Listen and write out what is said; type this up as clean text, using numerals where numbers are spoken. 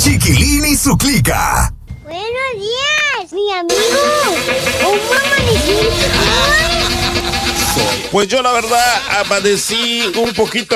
Chiquilín y su clica. Buenos días, mi amigo. ¿Cómo amaneciste hoy? Pues yo la verdad amanecí un poquito